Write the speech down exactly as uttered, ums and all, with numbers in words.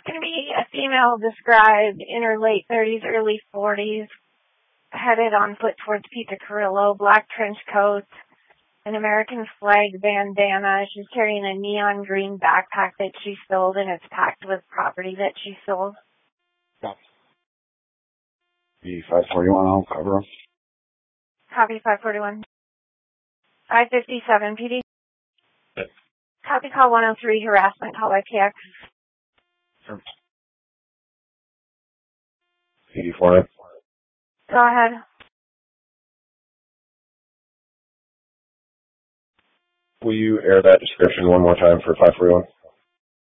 going to be a female described in her late thirties, early forties, headed on foot towards Pizza Carrillo, black trench coat, an American flag bandana. She's carrying a neon green backpack that she sold, and it's packed with property that she sold. The five forty-one, I'll cover them. Copy five forty-one. five fifty-seven P D. Yes. Copy call one oh three, harassment call by K X. Sure. P D four. Go ahead. Will you air that description one more time for five forty-one?